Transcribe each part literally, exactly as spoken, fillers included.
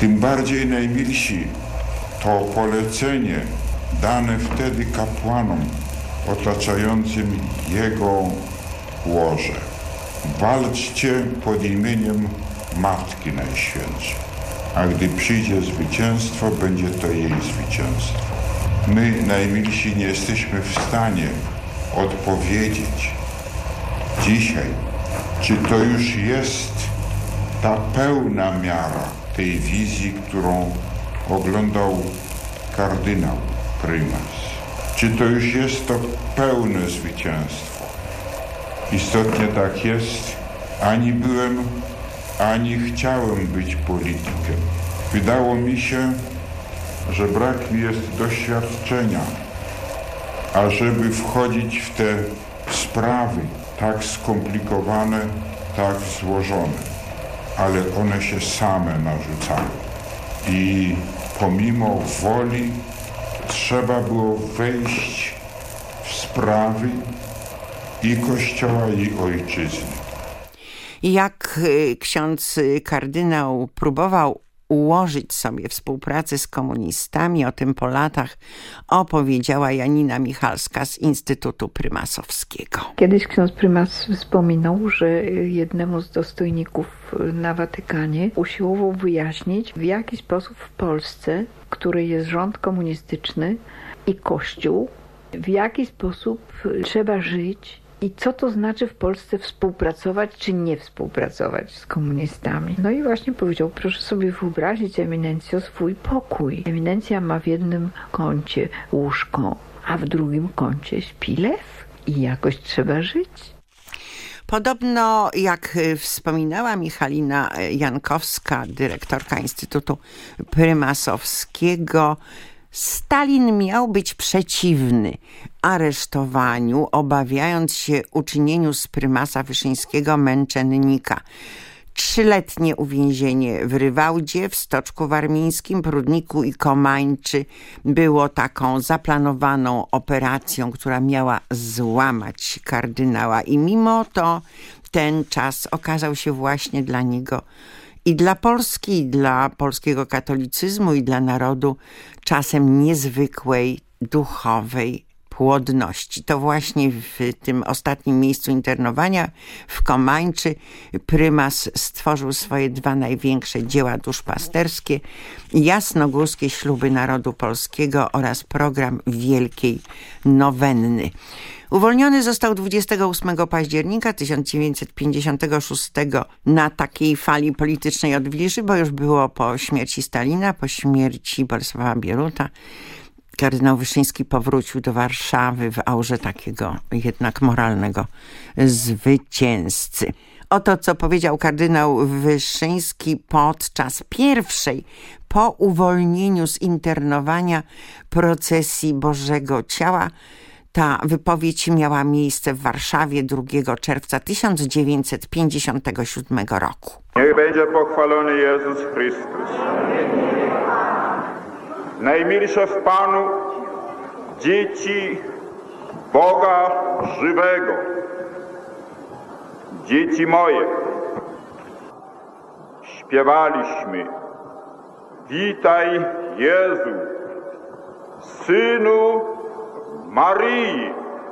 Tym bardziej najmilsi to polecenie dane wtedy kapłanom otaczającym jego łoże. Walczcie pod imieniem Matki Najświętszej, a gdy przyjdzie zwycięstwo, będzie to jej zwycięstwo. My, najmilsi, nie jesteśmy w stanie odpowiedzieć dzisiaj, czy to już jest ta pełna miara tej wizji, którą oglądał kardynał prymas. Czy to już jest to pełne zwycięstwo? Istotnie tak jest. Ani byłem, ani chciałem być politykiem. Wydało mi się, że brak mi jest doświadczenia, ażeby wchodzić w te sprawy tak skomplikowane, tak złożone. Ale one się same narzucały. I pomimo woli trzeba było wejść w sprawy i Kościoła, i ojczyzny. Jak ksiądz kardynał próbował ułożyć sobie współpracę z komunistami, o tym po latach opowiedziała Janina Michalska z Instytutu Prymasowskiego. Kiedyś ksiądz prymas wspominał, że jednemu z dostojników na Watykanie usiłował wyjaśnić, w jaki sposób w Polsce, w której jest rząd komunistyczny i Kościół, w jaki sposób trzeba żyć i co to znaczy w Polsce współpracować czy nie współpracować z komunistami. No i właśnie powiedział, proszę sobie wyobrazić, eminencjo, swój pokój. Eminencja ma w jednym kącie łóżko, a w drugim kącie śpi lew i jakoś trzeba żyć. Podobno, jak wspominała Michalina Jankowska, dyrektorka Instytutu Prymasowskiego, Stalin miał być przeciwny aresztowaniu, obawiając się uczynieniu z prymasa Wyszyńskiego męczennika. Trzyletnie uwięzienie w Rywałdzie, w Stoczku Warmińskim, Prudniku i Komańczy było taką zaplanowaną operacją, która miała złamać kardynała. I mimo to ten czas okazał się właśnie dla niego i dla Polski, i dla polskiego katolicyzmu, i dla narodu czasem niezwykłej duchowej płodności. To właśnie w tym ostatnim miejscu internowania w Komańczy prymas stworzył swoje dwa największe dzieła duszpasterskie: Jasnogórskie śluby narodu polskiego oraz program Wielkiej Nowenny. Uwolniony został dwudziestego ósmego października tysiąc dziewięćset pięćdziesiątego szóstego na takiej fali politycznej odwilży, bo już było po śmierci Stalina, po śmierci Bolesława Bieruta. Kardynał Wyszyński powrócił do Warszawy w aurze takiego jednak moralnego zwycięzcy. Oto, co powiedział kardynał Wyszyński podczas pierwszej po uwolnieniu z internowania procesji Bożego Ciała. Ta wypowiedź miała miejsce w Warszawie drugiego czerwca tysiąc dziewięćset pięćdziesiątego siódmego roku. Niech będzie pochwalony Jezus Chrystus. Najmilsze w Panu dzieci Boga żywego, dzieci moje, śpiewaliśmy: witaj Jezu, Synu Maryi.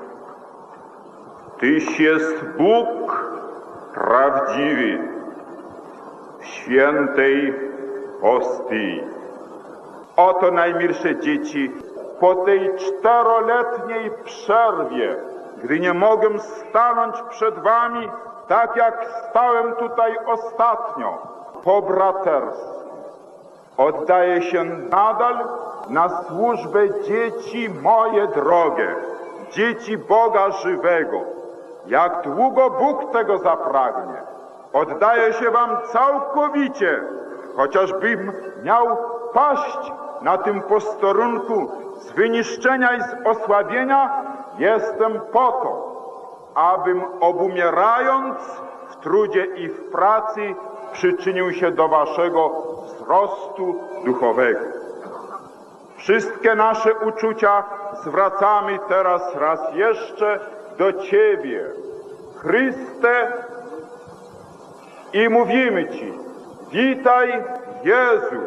Tyś jest Bóg prawdziwy w świętej hostii. Oto, najmilsze dzieci, po tej czteroletniej przerwie, gdy nie mogę stanąć przed wami tak jak stałem tutaj ostatnio, po braterstwie, oddaję się nadal na służbę dzieci moje drogie, dzieci Boga żywego. Jak długo Bóg tego zapragnie, oddaję się wam całkowicie, chociażbym miał paść na tym posterunku z wyniszczenia i z osłabienia, jestem po to, abym obumierając w trudzie i w pracy przyczynił się do waszego wzrostu duchowego. Wszystkie nasze uczucia zwracamy teraz raz jeszcze do Ciebie, Chryste, i mówimy Ci: witaj Jezu,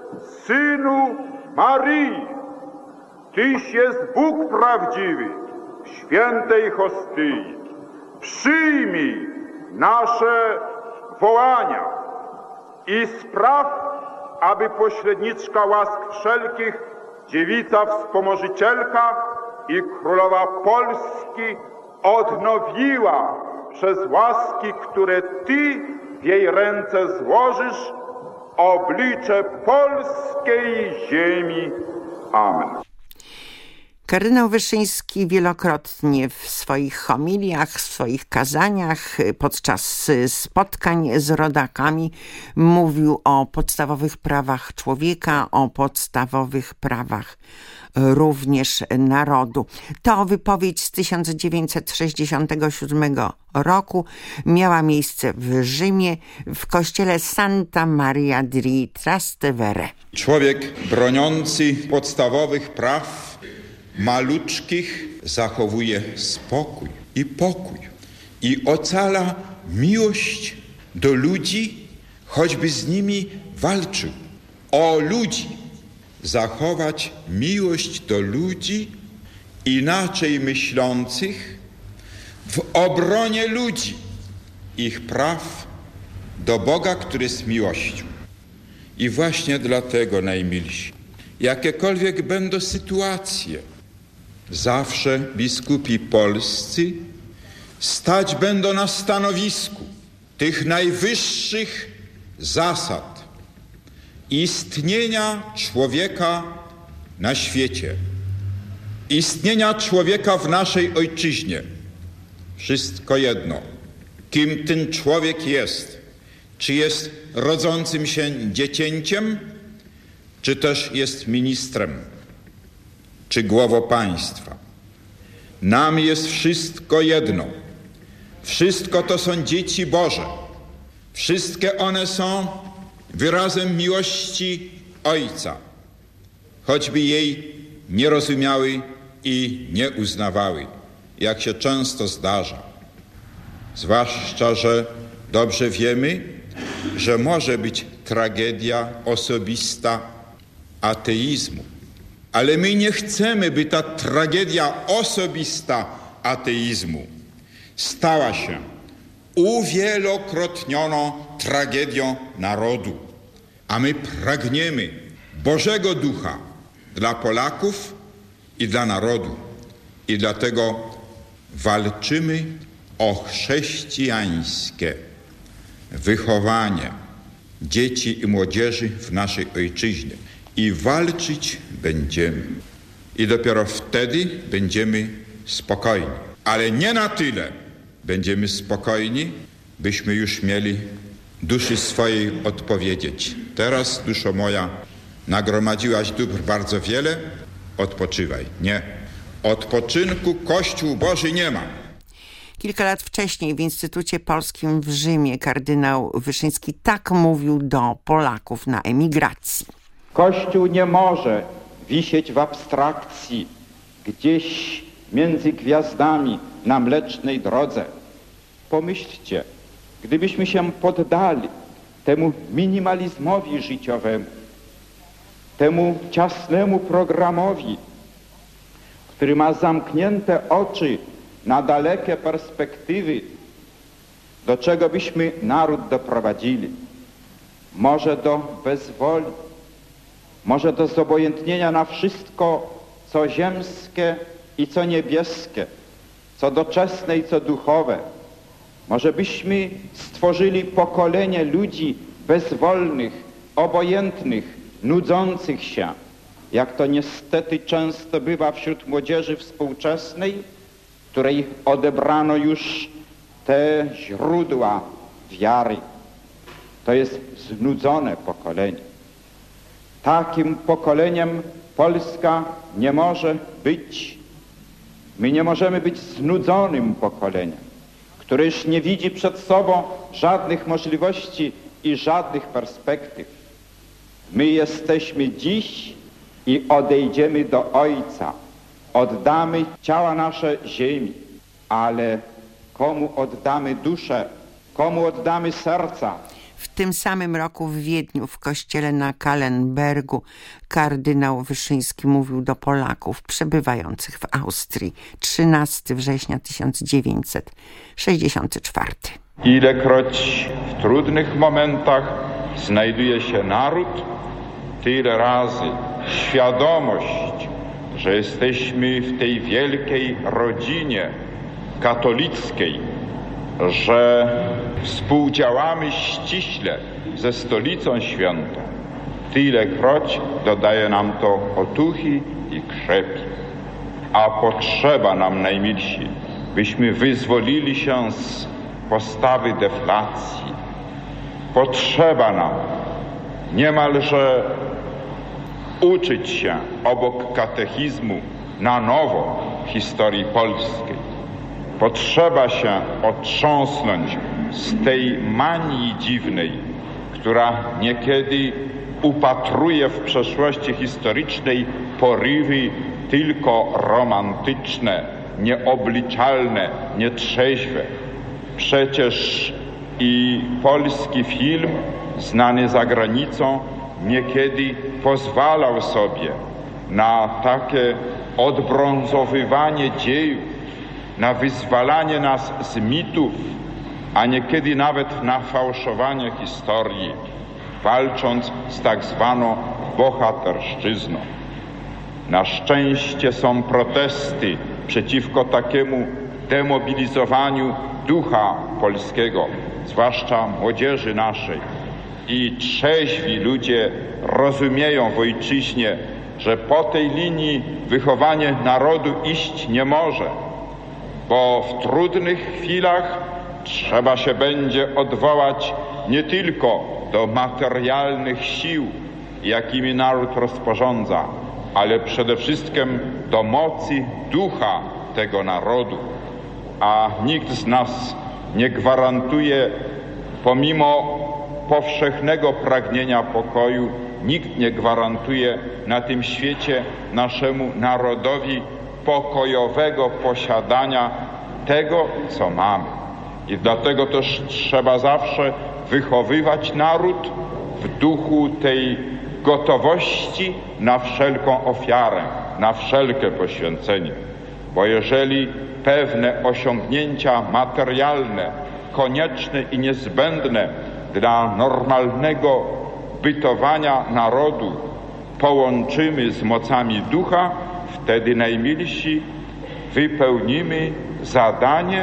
Synu Maryi, Tyś jest Bóg prawdziwy w świętej hostyi. Przyjmij nasze wołania i spraw, aby pośredniczka łask wszelkich, dziewica wspomożycielka i królowa Polski odnowiła przez łaski, które Ty w jej ręce złożysz, oblicze polskiej ziemi. Amen. Kardynał Wyszyński wielokrotnie w swoich homiliach, w swoich kazaniach, podczas spotkań z rodakami mówił o podstawowych prawach człowieka, o podstawowych prawach również narodu. To wypowiedź z tysiąc dziewięćset sześćdziesiątego siódmego roku miała miejsce w Rzymie w kościele Santa Maria di Trastevere. Człowiek broniący podstawowych praw maluczkich zachowuje spokój i pokój i ocala miłość do ludzi, choćby z nimi walczył. O ludzi, zachować miłość do ludzi inaczej myślących w obronie ludzi, ich praw do Boga, który jest miłością. I właśnie dlatego, najmilsi, jakiekolwiek będą sytuacje, zawsze biskupi polscy stać będą na stanowisku tych najwyższych zasad istnienia człowieka na świecie, istnienia człowieka w naszej ojczyźnie. Wszystko jedno, kim ten człowiek jest, czy jest rodzącym się dziecięciem, czy też jest ministrem, czy głową państwa. Nam jest wszystko jedno. Wszystko to są dzieci Boże. Wszystkie one są wyrazem miłości Ojca, choćby jej nie rozumiały i nie uznawały, jak się często zdarza. Zwłaszcza, że dobrze wiemy, że może być tragedia osobista ateizmu. Ale my nie chcemy, by ta tragedia osobista ateizmu stała się uwielokrotnioną tragedią narodu. A my pragniemy Bożego Ducha dla Polaków i dla narodu. I dlatego walczymy o chrześcijańskie wychowanie dzieci i młodzieży w naszej ojczyźnie. I walczyć będziemy. I dopiero wtedy będziemy spokojni. Ale nie na tyle będziemy spokojni, byśmy już mieli duszy swojej odpowiedzieć. Teraz, duszo moja, nagromadziłaś dóbr bardzo wiele, odpoczywaj. Nie. Odpoczynku Kościół Boży nie ma. Kilka lat wcześniej w Instytucie Polskim w Rzymie kardynał Wyszyński tak mówił do Polaków na emigracji. Kościół nie może wisieć w abstrakcji gdzieś między gwiazdami na mlecznej drodze. Pomyślcie, gdybyśmy się poddali temu minimalizmowi życiowemu, temu ciasnemu programowi, który ma zamknięte oczy na dalekie perspektywy, do czego byśmy naród doprowadzili? Może do bezwoli, może do zobojętnienia na wszystko, co ziemskie i co niebieskie, co doczesne i co duchowe. Może byśmy stworzyli pokolenie ludzi bezwolnych, obojętnych, nudzących się, jak to niestety często bywa wśród młodzieży współczesnej, której odebrano już te źródła wiary. To jest znudzone pokolenie. Takim pokoleniem Polska nie może być. My nie możemy być znudzonym pokoleniem, które już nie widzi przed sobą żadnych możliwości i żadnych perspektyw. My jesteśmy dziś i odejdziemy do Ojca. Oddamy ciała nasze ziemi, ale komu oddamy duszę, komu oddamy serca? W tym samym roku w Wiedniu, w kościele na Kallenbergu, kardynał Wyszyński mówił do Polaków przebywających w Austrii. trzynastego września tysiąc dziewięćset sześćdziesiątego czwartego. Ilekroć w trudnych momentach znajduje się naród, tyle razy świadomość, że jesteśmy w tej wielkiej rodzinie katolickiej, że współdziałamy ściśle ze Stolicą Świętą, tylekroć dodaje nam to otuchy i krzepi. A potrzeba nam, najmilsi, byśmy wyzwolili się z postawy deflacji. Potrzeba nam niemalże uczyć się obok katechizmu na nowo historii polskiej. Potrzeba się otrząsnąć z tej manii dziwnej, która niekiedy upatruje w przeszłości historycznej porywy tylko romantyczne, nieobliczalne, nietrzeźwe. Przecież i polski film znany za granicą niekiedy pozwalał sobie na takie odbrązowywanie dziejów, na wyzwalanie nas z mitów, a niekiedy nawet na fałszowanie historii, walcząc z tak zwaną bohaterszczyzną. Na szczęście są protesty przeciwko takiemu demobilizowaniu ducha polskiego, zwłaszcza młodzieży naszej. I trzeźwi ludzie rozumieją w ojczyźnie, że po tej linii wychowanie narodu iść nie może, bo w trudnych chwilach trzeba się będzie odwołać nie tylko do materialnych sił, jakimi naród rozporządza, ale przede wszystkim do mocy ducha tego narodu. A nikt z nas nie gwarantuje, pomimo powszechnego pragnienia pokoju, nikt nie gwarantuje na tym świecie naszemu narodowi pokojowego posiadania tego, co mamy. I dlatego też trzeba zawsze wychowywać naród w duchu tej gotowości na wszelką ofiarę, na wszelkie poświęcenie. Bo jeżeli pewne osiągnięcia materialne, konieczne i niezbędne dla normalnego bytowania narodu połączymy z mocami ducha, wtedy, najmilsi, wypełnimy zadanie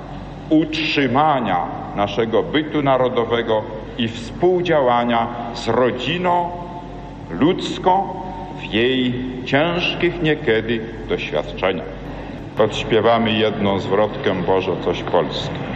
utrzymania naszego bytu narodowego i współdziałania z rodziną ludzką w jej ciężkich niekiedy doświadczeniach. Odśpiewamy jedną zwrotkę Boże coś polskie.